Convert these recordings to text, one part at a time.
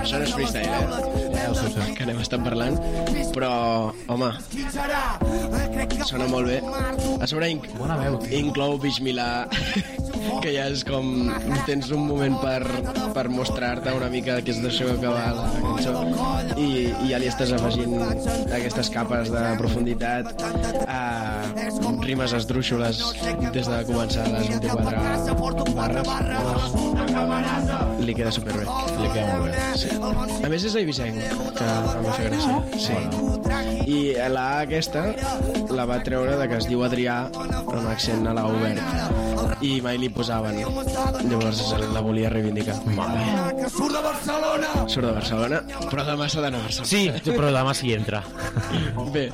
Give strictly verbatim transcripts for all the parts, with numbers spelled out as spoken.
això no és freestyle, eh? Ja ho sé, que anem estant parlant, però, home, sona molt bé. A sobre inc inclou Bismillah, que ja és com tens un moment per, per mostrar-te una mica que és d'això que va la cançó, i, i ja li estàs afegint aquestes capes de profunditat, a rimes esdrúixoles des de començar les vint-i-quatre barres. Li queda superbé. Li queda molt bé. Sí. A més és eivissenc, que em va fer gràcia. Sí. I la A aquesta la va treure de que es diu Adrià amb accent a la obert i mai li posaven, llavors la volia reivindicar. Vale. Surt de Barcelona surt de Barcelona però demà s'ha d'anar a Barcelona. Sí, però demà s'hi entra. Bé,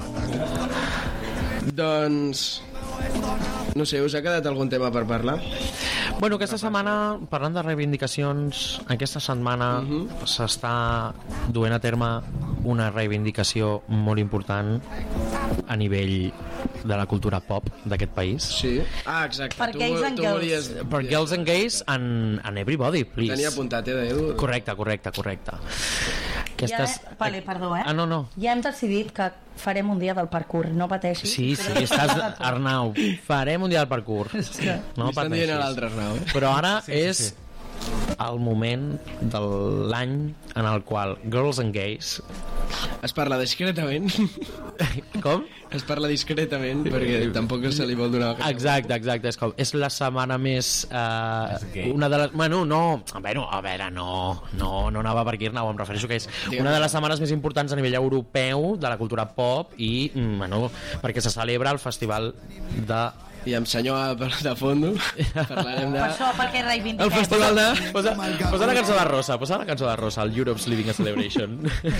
doncs no sé, us ha quedat algun tema per parlar? Bueno, aquesta setmana, parlant de reivindicacions, aquesta setmana uh-huh. s'està duent a terme una reivindicació molt important a nivell de la cultura pop d'aquest país. Sí. Ah, exacte. Per tu, Gays and tu Girls. volies... Per Girls and Gays and, and Everybody, please. Tenia apuntat, eh, Edu? Correcte, correcte, correcte. Aquestes... Ja, vale, perdó, eh? Ah, no, no. Ja hem decidit que farem un dia del parkour, no pateixis. Sí, sí, estàs... Arnau, farem un dia del parkour. No estan dient a l'altre Arnau, eh? Però ara sí, sí, és sí. el moment de l'any en el qual Girls and Gays... Es parla discretament. Com? Es parla discretament perquè tampoc se li vol donar... Exacte, exacte, és com és la setmana més eh, una de les... Bueno, no, bueno, a veure, no no, no anava per aquí, Arnau, em refereixo que és una de les setmanes més importants a nivell europeu de la cultura pop i, bueno, perquè se celebra el festival de... I amb senyor de fondo parlarem de... Per això, perquè reivindiquem. El festival de... Posa, posa la cançó de Rosa, posa la cançó de Rosa, el Europe's Living a Celebration.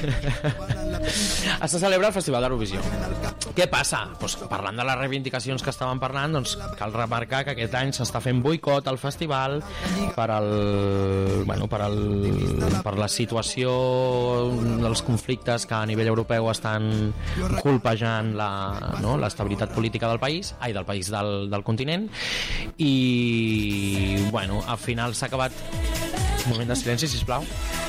Se celebra el Festival d'Eurovisió. Què passa? Pues, parlant de les reivindicacions que estàvem parlant, doncs cal remarcar que aquest any s'està fent boicot al festival per el, bueno, per, el, per la situació dels conflictes que a nivell europeu estan colpejant la, no, l'estabilitat política del país, ai, del país del del continent, i bueno, al final s'ha acabat. Un moment de silenci, sisplau.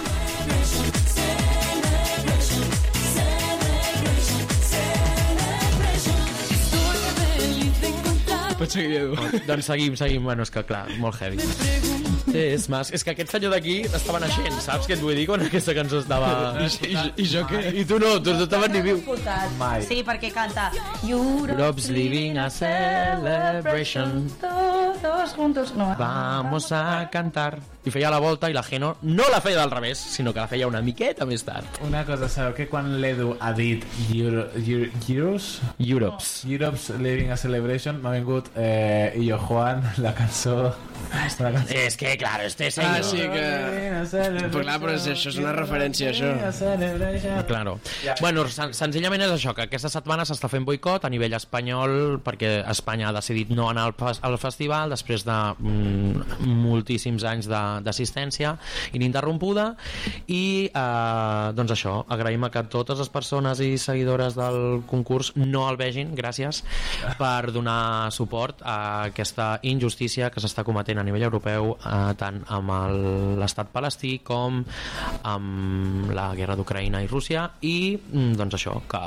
Pots seguir, Edu. Doncs seguim, seguim, bueno, és que clar, molt heavy. És més, és que aquest senyor d'aquí estava naixent, saps què et vull dir quan aquesta cançó estava... I, i, i jo què? I tu no, tu no estaves ni viu. Mai. Sí, perquè canta Europe's living a celebration. Todos juntos. No. Vamos a cantar. I feia la volta i la Geno no la feia del revés, sinó que la feia una miqueta més tard. Una cosa, sabeu que quan l'Edu ha dit Euro, Euro, Euros? Europe's. Europe's Living a Celebration, m'ha vingut eh, i jo Juan, la cançó... La cançó. És que, clar, este senyor... Ah, sí que... Però clar, però això és una referència, això. Claro. Bueno, sen senzillament és això, que aquesta setmana s'està fent boicot a nivell espanyol, perquè Espanya ha decidit no anar al, al festival després de mm, moltíssims anys d'assistència ininterrompuda, i eh, doncs això, agraïm a que totes les persones i seguidores del concurs no el vegin, gràcies, per donar suport a aquesta injustícia que s'està cometent a nivell europeu, eh, tant amb l'estat palestí com amb la guerra d'Ucraïna i Rússia, i doncs això, que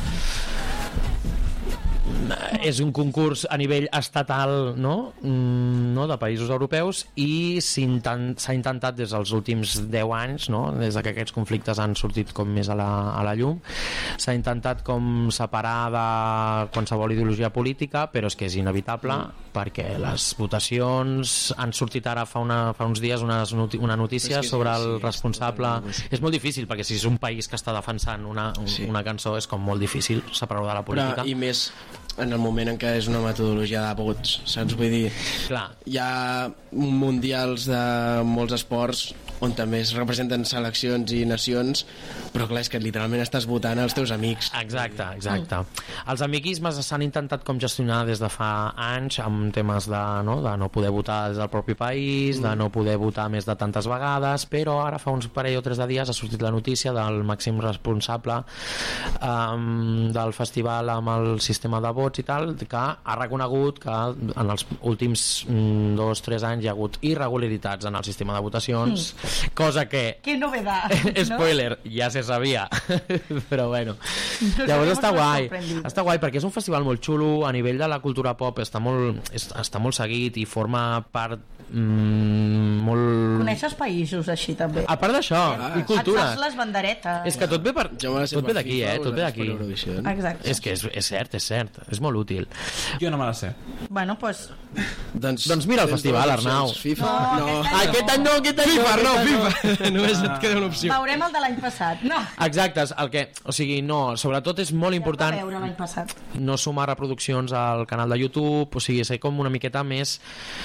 és un concurs a nivell estatal, no? No, de països europeus, i s'ha intent, intentat des dels últims deu anys, no? Des que aquests conflictes han sortit com més a la, a la llum, s'ha intentat com separar de qualsevol ideologia política, però és que és inevitable, mm. perquè les votacions han sortit ara fa, una, fa uns dies unes noti una notícia es que sobre sí, el sí, responsable. Sí, és molt difícil, perquè si és un país que està defensant una, un, sí. una cançó, és com molt difícil separar-ho de la política. Però, i més en el moment en què és una metodologia de vots, saps? Vull dir, clar, hi ha mundials de molts esports on també es representen seleccions i nacions, però clar, és que literalment estàs votant als teus amics. Exacte, exacte. Els amiguismes s'han intentat com gestionar des de fa anys amb temes de no, de no poder votar des del propi país, mm. de no poder votar més de tantes vegades, però ara fa uns parell o tres de dies ha sortit la notícia del màxim responsable um, del festival amb el sistema de vots i tal, que ha reconegut que en els últims mm, dos o tres anys hi ha hagut irregularitats en el sistema de votacions, mm. cosa que... Qué novedad, Spoiler, ¿no? Ja se sabia. Però bueno. Nos Llavors està guai. sorprendido. Està guai perquè és un festival molt xulo, a nivell de la cultura pop està molt, està molt seguit i forma part mm, molt... Coneixes països així també? A part d'això, Ah. i cultura. Et saps les banderetes? És que tot ve, per... tot ve d'aquí, eh? Tot ve d'aquí. Exacte. És que és, és cert, és cert. És molt útil. Jo no me la sé. Bueno, pues... Doncs, doncs mira el festival, Arnau. FIFA? No, No. aquest any Aquest any no, aquest any FIFA, no. no, aquest any no. FIFA. Només et queda una opció. Veurem el de l'any passat. No. Exacte, el que, o sigui, no, sobretot és molt important Ja el va veure l'any passat. no sumar reproduccions al canal de YouTube, o sigui, ser com una miqueta més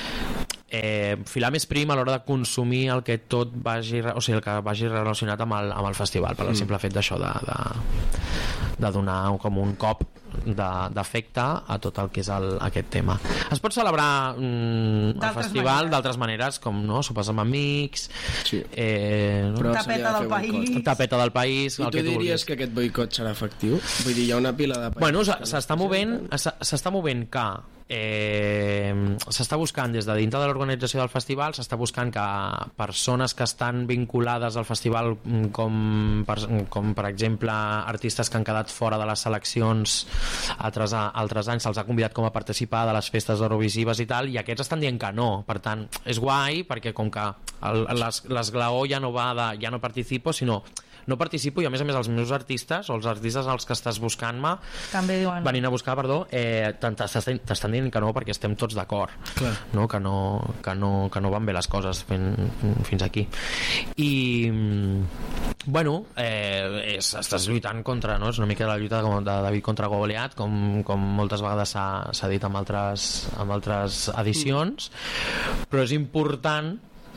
eh, filar més prim a l'hora de consumir el que tot vagi, o sigui, el que vagi relacionat amb el, amb el festival, per el Mm. simple fet d'això de, de, de donar com un cop d'efecte a tot el que és el, aquest tema. Es pot celebrar mm, el D'altres festival maneres. d'altres maneres, com no, sopars amb amics, Sí. eh, no? Però Tapeta s'hauria de del fer boicot. país. tapeta del país, I el tu que tu diries vulguis. que aquest boicot serà efectiu? Vull dir, hi ha una pila de països Bueno, que s- no s'està es movent, presenten. s- s'està movent que eh, s'està buscant des de dintre de l'organització del festival, s'està buscant que persones que estan vinculades al festival mm, com per, com per exemple artistes que han quedat fora de les seleccions altres, altres anys se'ls ha convidat com a participar de les festes eurovisives i tal, i aquests estan dient que no, per tant és guai perquè com que el- l'es- l'esglaó ja no va de ja no participo, sinó no participo i a més a més els meus artistes o els artistes als que estàs buscant-me També diuen... venint a buscar, perdó, eh, t'estan t'estan dient que no perquè estem tots d'acord, no? Que, no, que, no, que no van bé les coses fent, fins aquí. I mm, bueno, eh, és, estàs lluitant contra, no? És una mica la lluita com de David contra Goliat, com, com moltes vegades s'ha dit amb altres, amb altres edicions, però és important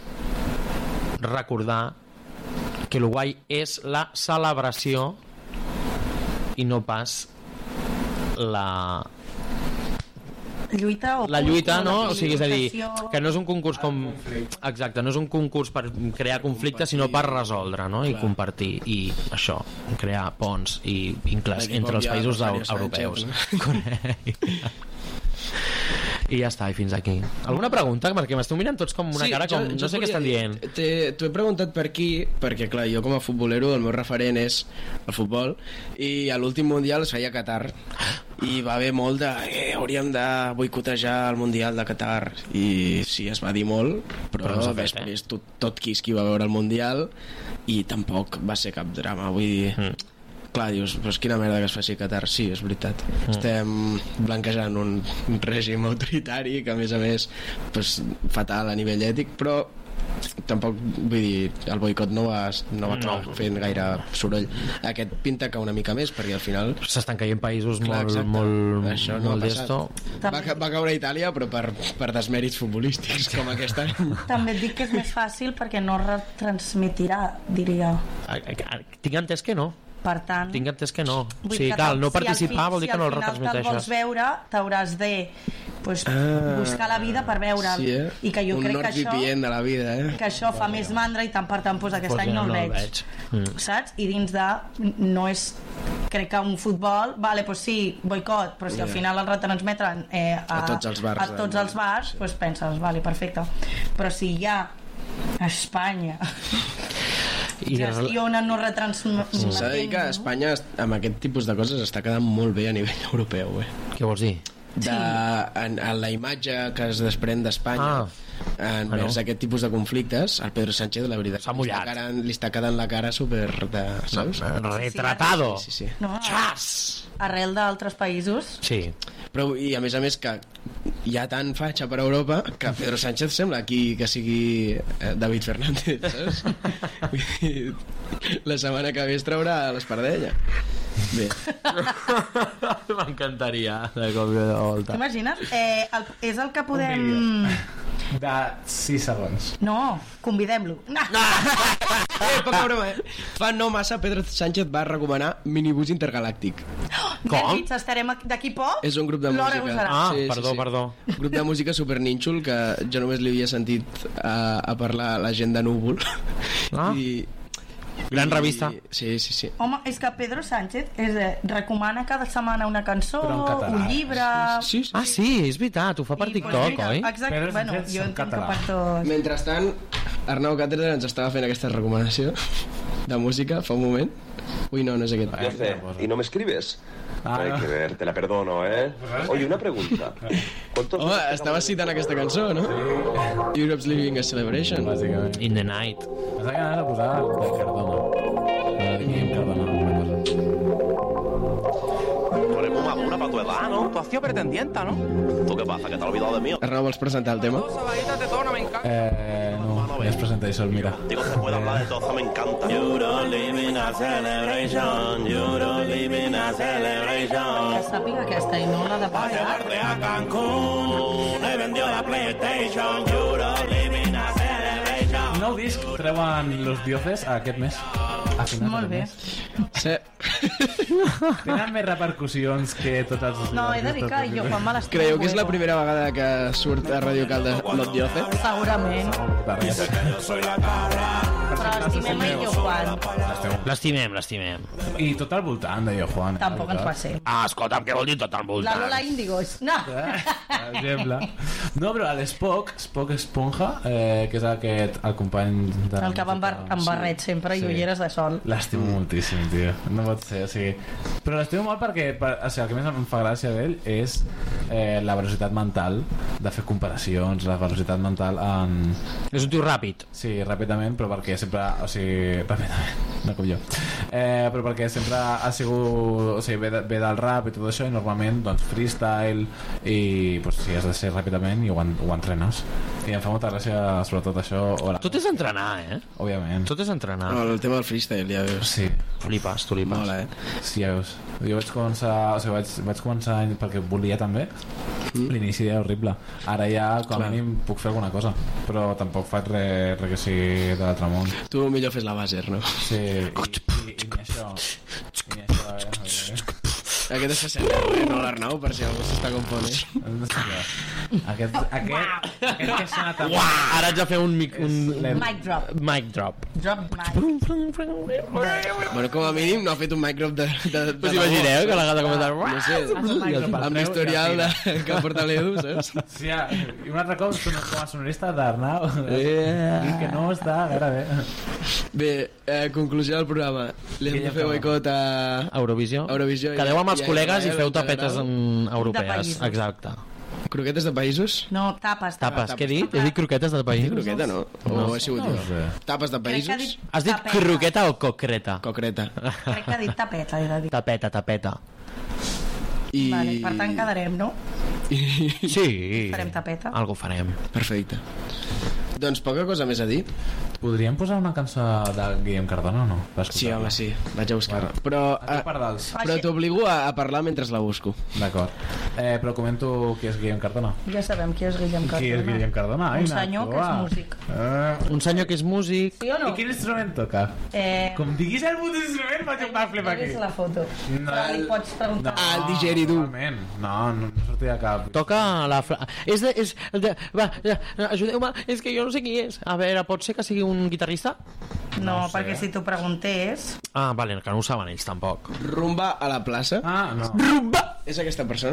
recordar que el guai és la celebració i no pas la Lluita o... la lluita, o no? la O sigui, és a dir, confrontació. que no és un concurs com... Exacte, no és un concurs per crear conflictes, sinó per resoldre, no? I compartir, i això, crear ponts i vincles Aquí entre pot els ja països Rosario eu- europeus. Sánchez, Correcte. I ja està, i fins aquí. Alguna pregunta? Perquè m'esteu mirant tots com una cara com... no sé què estan dient. T'ho he preguntat per aquí, perquè clar, jo com a futbolero el meu referent és el futbol, i a l'últim Mundial es feia a Qatar, i va haver molt de eh, hauríem de boicotejar el Mundial de Qatar, i sí, es va dir molt, però, Però no s'ha fet, després tot, tot quisqui va veure el Mundial i tampoc va ser cap drama, vull dir... Mm. Clar, dius, però quina merda que es faci a Qatar. Sí, és veritat. Mm. Estem blanquejant un règim autoritari que, a més a més, pues, fatal a nivell ètic, però tampoc, vull dir, el boicot no va, no va no. fent gaire soroll. Aquest pinta que una mica més, perquè al final... S'estan caient països Clar, molt, exacte. molt, Això no molt ha passat. d'esto. Va, ca- va caure a Itàlia, però per, per desmèrits futbolístics, com aquest any. També et dic que és més fàcil perquè no retransmitirà, diria. Tinc entès que no. Per tant... Tinc entès que no. vull O sigui, dir que clar, el no si al participar fi- vol dir si que no el al final te'l vols retransmiteixes. veure, t'hauràs de pues, Ah, buscar la vida per veure'l. Sí, eh? I que jo un crec que això, NordVPN de la vida, eh? que això fa més mandra i tant per tant pues, aquest Pues any ja no el no el veig. veig. Mm. Saps? I dins de... no és... crec que un futbol, vale, pues sí, boicot, però si al Ja. final el retransmetren eh, a, A tots els bars a del tots món. els bars, pues penses, vale, perfecte. Però si hi ha a Espanya I gestiona no retransmetent... S'ha de dir que Espanya amb aquest tipus de coses està quedant molt bé a nivell europeu, eh? què vols dir? De, en, en la imatge que es desprèn d'Espanya Ah. envers Bueno. aquest tipus de conflictes, el Pedro Sánchez, la veritat, S'ha li està, mullat. quedant, li està quedant la cara super de, saps? Retratado. Sí, sí, sí. No, arrel d'altres països. Sí. Però, i a més a més que hi ha tant fatxa per Europa que Pedro Sánchez sembla aquí que sigui eh, David Fernández, saps? Vull dir, la setmana que ve es traurà l'espardella. Bé. M'encantaria de cop i de volta. T'imagines? Eh, el, és el que podem... De sis segons. No, convidem-lo. No. Eh, poca broma, eh? Fa no massa Pedro Sánchez va recomanar Minibús Intergalàctic. Com? Nits, estarem aquí- d'aquí poc? És un grup de L'hora música. gosarà. Ah, perdó, perdó. Un grup de música super nínxol que jo només li havia sentit a, a parlar a la gent de Núvol. Ah. I, Gran i- revista. Sí, sí, sí. Home, és que Pedro Sánchez és, eh, recomana cada setmana una cançó, Però en català. un llibre... Sí, sí. Ah, sí, és veritat, ho fa per I, TikTok, mira, oi? Exacte, Pedro bueno, Sánchez jo en entenc que català. per tot... Mentrestant, Arnau Càtedra ens estava fent aquesta recomanació de música fa un moment. Ui, no, no és aquest. Yo sé, ¿y no me escribes? Ah, Hay no. que ver, te la perdono, ¿eh? Oye, una pregunta. ¿Cuántos Home, meses estava quedamos citant de- aquesta cançó, no? Europe's Living a Celebration. Bàsicament. In the night. Pensava que anaves a posar de Cardona. De Guillem Cardona, una cosa. Tú eres muy madura para tu edad, ¿no? Tú has sido pretendienta, ¿no? ¿Tú qué pasa? ¿Que te has olvidado de mí? Arnau, vols presentar el tema? Sabadita te tona, me encanta. Eh, no, ja es presenta això, mira. Digo, se puede hablar de todo, me encanta. Euro living a celebration, Euro living a celebration. Que sàpiga aquesta i no la de A passar. llevarte a Cancún, le vendió la PlayStation, Euro living a celebration. Nou disc treuen Los Dioses aquest mes. A finals Molt del bé. mes. Sí. Tenen més repercussions que tots els... No, he de dir que jo quan me l'estimo... Creieu que és la primera vegada que surt a Radio Calda Los Dioses? Segurament. Yo soy la cabra. Però estimem a Jo Juan. L'estimem, l'estimem. I tot al voltant de Jo Juan. Tampoc ens passi. Ah, escolta'm, què vol dir tot al La voltant? Lola Índigos. No. Per exemple. No, però a l'Spock, Spock Esponja, eh, que és aquest, el company de... El que va amb, bar amb barret sempre i ulleres de sol. L'estimo moltíssim, tio. No pot ser, o sigui... Però l'estimo molt perquè, per, o sigui, el que més em fa gràcia d'ell és eh, la velocitat mental de fer comparacions, la velocitat mental en... És un tio ràpid. Sí, ràpidament, però perquè sempre... O sigui, ràpidament, no com jo. Eh, però perquè sempre ha sigut... O sigui, ve, de, ve del rap i tot això, i normalment, doncs, freestyle, i pues, si has de ser ràpidament, i ho, en, ho entrenes. I em fa molta gràcia, sobretot això... O la... Tot és entrenar, eh? Òbviament. Tot és entrenar. No, el tema del freestyle, ja veus. Sí, Flipes, tu flipes. Mola, eh? sí, ja veus. Jo vaig començar... O sigui, vaig, vaig començar perquè volia també. Mm. L'inici era horrible. Ara ja, com a Clar. mínim, puc fer alguna cosa. Però tampoc faig res, res que sigui de l'altre món. Tu millor fes la base, no? Sí, i, i, i ni això... Ni això, eh? Aquest és facet, eh? No l'Arnau, per si algú s'està confonent. No sé què. Aquest, aquest, aquest que sona tan... Uah, ara haig de fer un, mic, un Mic drop. mic drop. Drop mic. Bueno, com a mínim no ha fet un microp de... de, de Us imagineu que l'ha de comentar? No sé, amb l'historial de, que porta l'Edu, saps? Sí, ja, i un altre cop com a sonorista d'Arnau. Yeah. I que no està gaire bé. Bé, eh, conclusió del programa. Li hem de fer boicot a... Eurovisió. Eurovisió. Quedeu amb els I a col·legues i Israel, feu tapetes Grau. en De europees. països. Exacte. Croquetes de països? No, tapes. Tapes, què he dit? He dit croquetes de països? Croqueta, no? O No. no. He sigut No jo? sé. Tapes de Crec que ha països? dit Has dit tapeta. croqueta o concreta? Concreta. Crec que ha dit tapeta, he de dir. Tapeta, tapeta. I... Vale, per tant quedarem, no? I... Sí. Farem tapeta. Algo farem. Perfecte. Doncs poca cosa més a dir. Podríem posar una cançó de Guillem Cardona o no? Per Sí, escoltar-la? home, sí. Vaig a buscar-la. Però, A tu a, pardals. però t'obligo a, a parlar mentre la busco. D'acord. Eh, però comento qui és Guillem Cardona. Ja sabem qui és Guillem Cardona. Qui és Guillem Cardona? Un Aina, senyor que uah. és músic. Eh, Un senyor que és músic. Sí o no? I quin instrument toca? Eh, Com diguis el puto instrument, faig un backflip aquí. és la foto. No, Però li pots preguntar. Ah, el didgeridoo. Normalment. No, no, no sortia cap. Toca la... Fra... És de... És de... Va, ajudeu-me, és que jo no sé qui és. A veure, pot ser que sigui un guitarrista? No, No ho sé. perquè si t'ho preguntés... Ah, vale, que no ho saben ells tampoc. Rumba a la plaça. Ah, no. Rumba! És aquesta persona?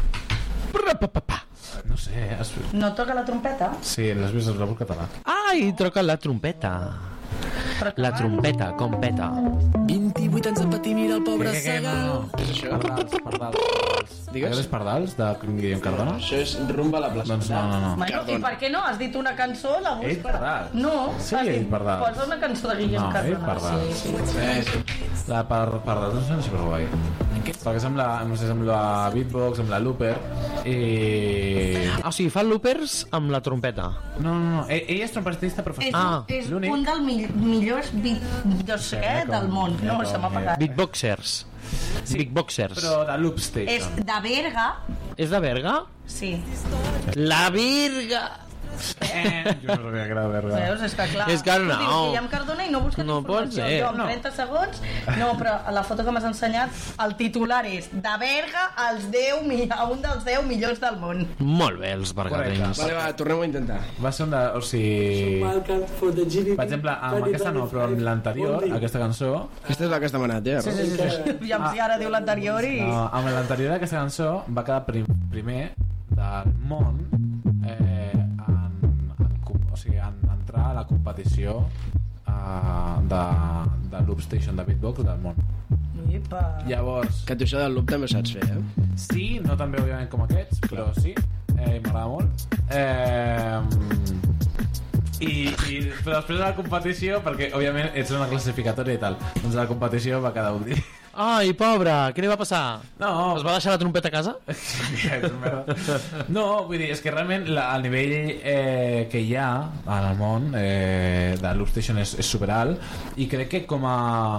No sé. Has... No toca la trompeta? Sí, l'has vist al rap català. Ai, toca la trompeta. La trompeta, com peta. vint-i-vuit anys de patir, mira el pobre Què, què, què? No, no. Què és això? Pardals, pardals. pardals. Digues. Aquests pardals de Guillem Cardona? Això és rumba a la plaça. Doncs no, no, no. Bueno, i per què no? Has dit una cançó, la Ell busca... pardal. No, Sí, has ell dit, pardal. posa una cançó de Guillem No, ell Cardona. pardal. Sí, sí. Eh, sí. La per, pardals no sembla superguai. Perquè sembla, no sé, sembla beatbox, sembla looper i... Ah, o sigui, fan loopers amb la trompeta. No, no, no. Ell, ell és trompetista És, professional. Ah, és l'únic. un dels mi millors beat, no sé què, com- del món. No, com- se m'ha pagat. Beatboxers. Sí, Beatboxers. Però de loop És station. de Berga, És de Berga? sí. La Virga! Eh, jo no sabia que era verga. Veus? És que clar... És que no. Tu dius Guillem Cardona i no busques No pot informació. ser. Jo en No. trenta segons... No, però a la foto que m'has ensenyat, el titular és de Berga als deu, mi- a un dels deu millors del món. Molt bé, els bergatins. Vale, va, tornem a intentar. Va ser un de... O sigui... Per exemple, amb aquesta no, però amb l'anterior, aquesta cançó... Aquesta és la que has demanat, ja. Sí, sí, sí. sí. Aviam si ara diu l'anterior i... No, amb l'anterior d'aquesta cançó va quedar prim, primer del món eh, en, en, com- o sigui, en entrar a la la competició uh, de, de Loop Station de beatbox del món. Ipa. Llavors... Que tu això del loop també saps fer, eh? Sí, no tan bé òbviament com aquests, però sí, eh, m'agrada molt. Eh, i, i però després de la competició, perquè òbviament ets una classificatòria i tal, doncs la competició va quedar un dia. Ai, pobre, què li va passar? No. Es va deixar la trompeta a casa? No, vull dir, és que realment la, el nivell eh, que hi ha en el món eh, de Loop Station és, és superalt i crec que com a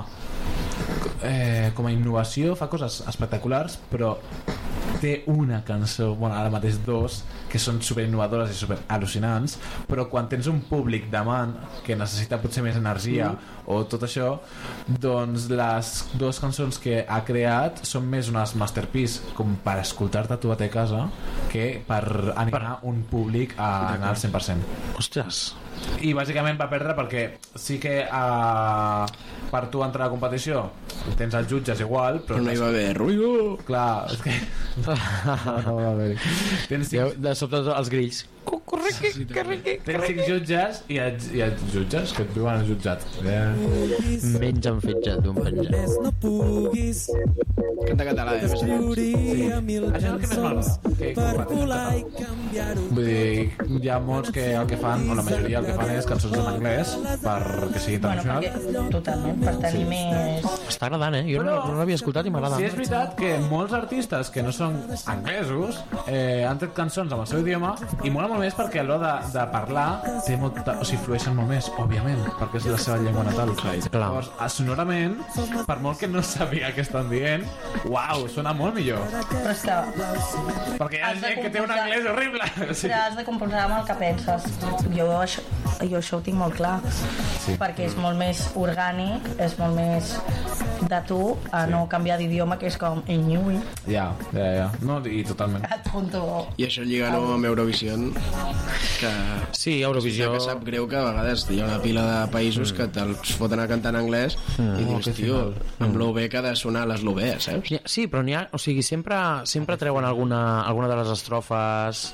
eh, com a innovació fa coses espectaculars, però té una cançó, bueno, ara mateix dos, que són super innovadores i super al·lucinants, però quan tens un públic davant que necessita potser més energia mm. o tot això, doncs les dues cançons que ha creat són més unes masterpiece com per escoltar-te tu a te casa que per animar un públic a anar al cent per cent. Ostres. I bàsicament va perdre perquè sí que uh, per tu entrar a la competició tens els jutges igual, però, però no hi va haver ruïdo. Clar, és que no, no va haver tens cinc... de sobte els grills correqui, sí, correqui, tens cinc jutges i els, i els jutges que et viuen al jutjat yeah. mengen fetge d'un penjat. No puguis canta català, eh? Sí. Això és el que més m'agrada, que competeixen. Vull dir, hi ha molts que el que fan, o la majoria el que fan és cançons en anglès perquè sigui internacional. Bueno, perquè, totalment, per tenir sí. més... Està agradant, eh? Jo Però, no, no l'havia escoltat i m'agrada. Sí, és veritat que molts artistes que no són anglesos eh, han tret cançons amb el seu idioma i mola molt més perquè a l'hora de, de parlar té molta, o sigui, flueixen molt més, òbviament, perquè és la seva llengua natal. Clar. Llavors, sonorament, per molt que no sàpiga què estan dient, uau, sona molt millor. Però és que... Perquè hi ha gent que té un anglès horrible. Sí. Però has de composar amb el que penses. Jo això, jo això ho tinc molt clar. Sí. Perquè és molt més orgànic, és molt més de tu a sí. no canviar d'idioma, que és com inyui. Ja, ja, ja. No, i totalment. I això lligant-ho amb Eurovision, que... Sí, Eurovisió... Que sap greu que a vegades hi ha una pila de països mm. que te'ls foten a cantar en anglès mm. i dius, tio, amb lo bé que ha de sonar l'eslovè, saps? Sí, però n'hi ha... O sigui, sempre, sempre treuen alguna, alguna de les estrofes...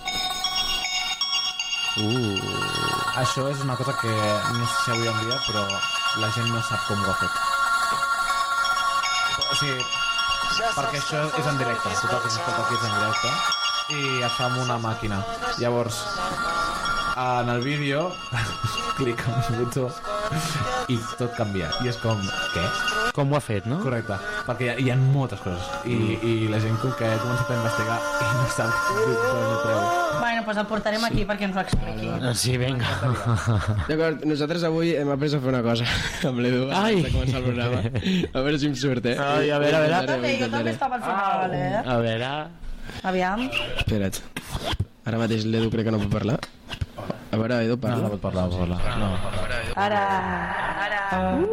Uh. Això és una cosa que no sé si avui en dia, però la gent no sap com ho ha fet. O sigui, perquè això és en directe, tot el que s'escolta aquí és en directe i es fa amb una màquina. Llavors, en el vídeo clica un botó i tot canvia i és com, què? Com ho ha fet, no? Correcte, perquè hi ha, hi ha moltes coses i, i la gent com que ha començat a investigar i no sap d'on ho treu. Bueno, doncs el portarem aquí sí. perquè ens ho expliqui. Sí, vinga. D'acord, nosaltres avui hem après a fer una cosa amb l'Edu abans de començar el programa. A veure si em surt, eh? Ai, a veure, a veure. Jo també, jo també estava al final, eh? A veure... Aviam. Espera't. Ara mateix l'Edu crec que no pot parlar. A veure, Edu, parla. No, no pot parlar, no pot parlar. No. Ara. Ara.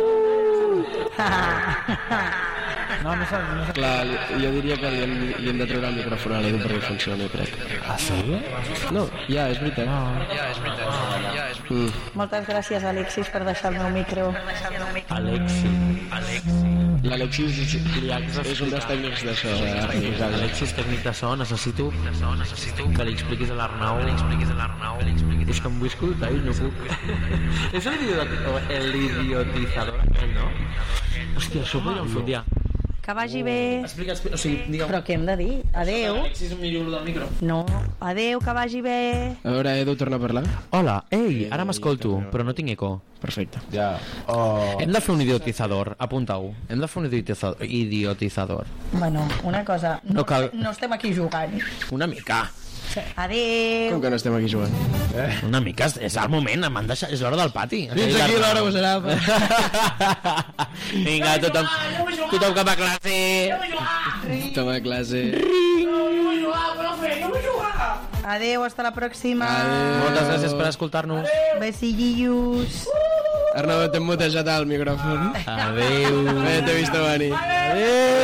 No, no sap, no sap. Clar, jo diria que li hem, li hem de treure el micròfon a l'Edu perquè funcioni, crec. Ah, sí? No, ja, és veritat. No. Ja, és veritat. Ja, és veritat. Mm. Moltes gràcies, Alexis, per deixar el meu micro. Alexis. L'Alexis és, és un dels tècnics d'això. L'Alexis, tècnic de so, necessito que li expliquis a l'Arnau. És que em vull escoltar i no puc. És l'idiotizador aquell, no? Hòstia, això podria enfotiar. Que vagi bé. Explica, explica, o sigui, digue'm... Però què hem de dir? Adéu. Alexis, em miro del micro. No, adéu, que vagi bé. A veure, Edu, torna a parlar. Hola, ei, ara m'escolto, però no tinc eco. Perfecte. Ja. Oh. Hem de fer un idiotizador, apunta-ho. Hem de fer un idiotizador. idiotizador. Bueno, una cosa, no, No cal- no estem aquí jugant. Una mica. Adéu. Com que no estem aquí jugant? Eh? Una mica, és, és el moment, m'han deixat, és l'hora del pati. Fins aquí l'hora ho serà. Vinga, tothom, tothom cap a classe. Toma classe. Adéu, hasta la pròxima. Adéu. Moltes gràcies per escoltar-nos. Besillillos. Arnau, t'hem mutejat el micròfon. Adéu. Bé, t'he vist venir. Adéu.